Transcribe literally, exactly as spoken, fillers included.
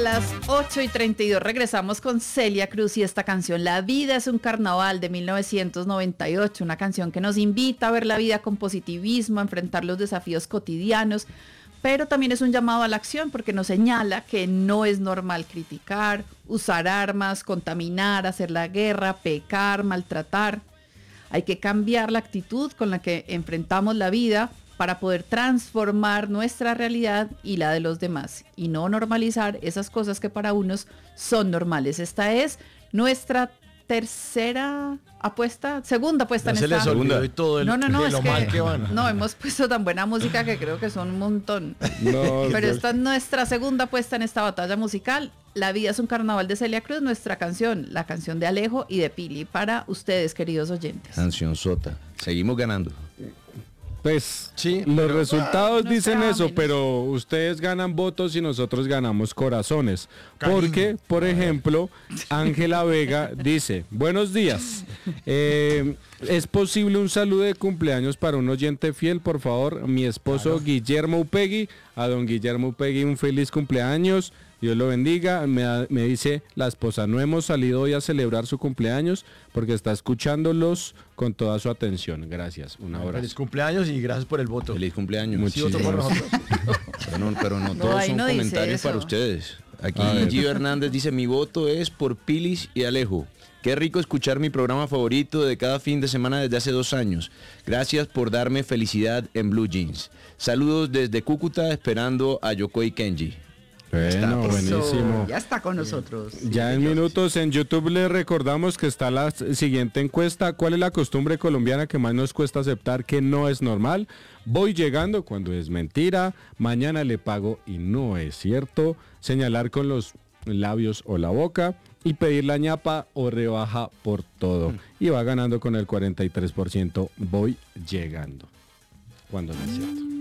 Las ocho y treinta y dos regresamos con Celia Cruz y esta canción La vida es un carnaval de mil novecientos noventa y ocho, una canción que nos invita a ver la vida con positivismo, a enfrentar los desafíos cotidianos, pero también es un llamado a la acción porque nos señala que no es normal criticar, usar armas, contaminar, hacer la guerra, pecar, maltratar. Hay que cambiar la actitud con la que enfrentamos la vida para poder transformar nuestra realidad y la de los demás y no normalizar esas cosas que para unos son normales. Esta es nuestra tercera apuesta, segunda apuesta Ya en se esta. les olvidó y todo el, No, no, no, de es lo que, mal que van. no, hemos puesto tan buena música que creo que son un montón. No, Pero pues, esta es nuestra segunda apuesta en esta batalla musical. La vida es un carnaval de Celia Cruz, nuestra canción, la canción de Alejo y de Pili para ustedes, queridos oyentes. Canción sota. Seguimos ganando. pues Sí, los pero- resultados No dicen esperaba eso, menos. pero ustedes ganan votos y nosotros ganamos corazones. Cariño. Porque, por ejemplo, Ángela Vega dice, buenos días. Eh, ¿Es posible un saludo de cumpleaños para un oyente fiel, por favor? Mi esposo Guillermo Upegui. A don Guillermo Upegui un feliz cumpleaños. Dios lo bendiga. Me, da- me dice la esposa, no hemos salido hoy a celebrar su cumpleaños porque está escuchándolos con toda su atención. Gracias. Un Feliz abrazo. cumpleaños y gracias por el voto. Feliz cumpleaños. Sí, voto por nosotros. Pero no, pero no No, todos ahí son no dice comentarios eso. para ustedes. Aquí A ver. Gio Hernández dice, mi voto es por Pilis y Alejo. Qué rico escuchar mi programa favorito de cada fin de semana desde hace dos años. Gracias por darme felicidad en Blue Jeans. Saludos desde Cúcuta esperando a Yokoi Kenji. Bueno, buenísimo. Ya está con nosotros. Ya en minutos en YouTube les recordamos que está la s- siguiente encuesta. ¿Cuál es la costumbre colombiana que más nos cuesta aceptar que no es normal? Voy llegando cuando es mentira. Mañana le pago y no es cierto. Señalar con los labios o la boca. Y pedir la ñapa o rebaja por todo. Y va ganando con el cuarenta y tres por ciento. Voy llegando. Cuando no es cierto.